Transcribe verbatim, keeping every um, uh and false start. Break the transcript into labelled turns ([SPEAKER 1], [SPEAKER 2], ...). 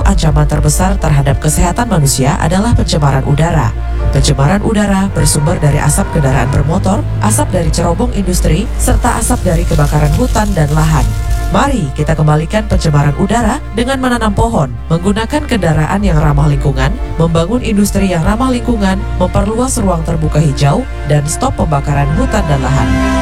[SPEAKER 1] ancaman terbesar terhadap kesehatan manusia adalah pencemaran udara. Pencemaran udara bersumber dari asap kendaraan bermotor, asap dari cerobong industri, serta asap dari kebakaran hutan dan lahan. Mari kita kembalikan pencemaran udara dengan menanam pohon, menggunakan kendaraan yang ramah lingkungan, membangun industri yang ramah lingkungan, memperluas ruang terbuka hijau, dan stop pembakaran hutan dan lahan.